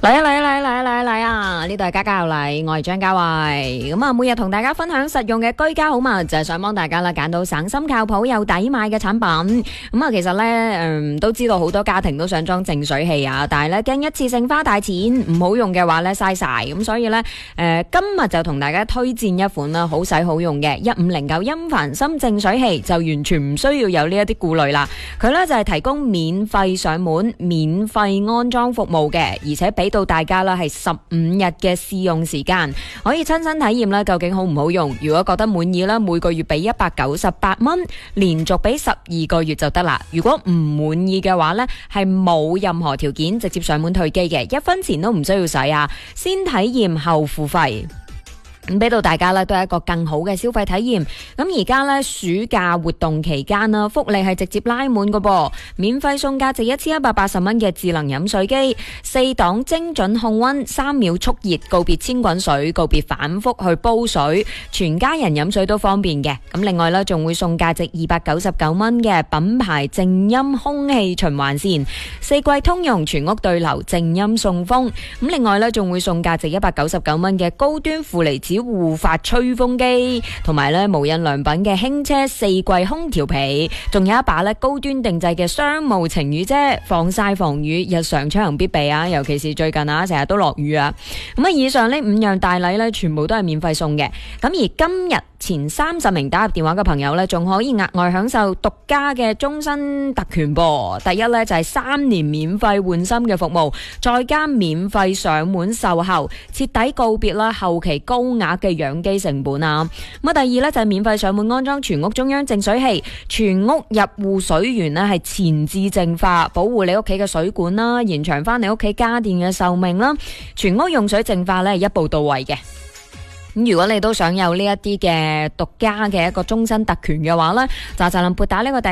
嚟啊！呢度係家家有禮，我係張家慧。咁啊，每日同大家分享實用嘅居家好物，就係想幫大家啦揀到省心靠譜又抵買嘅產品。咁啊，其實咧，都知道好多家庭都想裝淨水器啊，但係咧驚一次性花大錢，唔好用嘅話咧嘥晒。咁所以咧，今日就同大家推薦一款啦，好使好用嘅1509音凡森淨水器，就完全唔需要有呢一啲顧慮啦。佢咧就係提供免費上門、免費安裝服務嘅，而且俾到大家啦係15日嘅試用時間，可以親身體驗啦，究竟好唔好用？如果覺得滿意啦，每個月俾198蚊，連續俾12個月就得啦。如果唔滿意嘅話呢，係冇任何條件，直接上門退機嘅，1分錢都唔需要使啊！先體驗後付費。咁俾到大家咧，都係一個更好嘅消費體驗。咁而家咧暑假活動期間啦，福利係直接拉滿㗎噃，免費送價值1180蚊嘅智能飲水機，4檔精準控溫，3秒速熱，告別千滾水，告別反覆去煲水，全家人飲水都方便嘅。咁另外咧，仲會送價值299蚊嘅品牌靜音空氣循環扇，4季通用，全屋對流，靜音送風。咁另外咧，仲會送價值199蚊嘅高端負離子護髮吹風機，同埋咧無印良品嘅輕奢4季空調被，仲有一把咧高端定製嘅商務晴雨遮，防曬防雨，日常出行必備啊！尤其是最近啊，成日都落雨啊。咁啊，以上呢5樣大禮咧，全部都係免費送嘅。咁而今日前30名打入電話嘅朋友咧，仲可以額外享受獨家嘅終身特權噃。第一咧就係3年免費換芯嘅服務，再加免費上門售後，徹底告別啦後期高額嘅養機成本啊。咁第二咧就係免費上門安裝全屋中央淨水器，全屋入戶水源咧係前置淨化，保護你屋企嘅水管啦，延長翻你屋企家電嘅壽命啦。全屋用水淨化咧一步到位嘅。咁如果你都想有呢一啲嘅獨家嘅一個終身特權嘅話咧，就能撥打呢個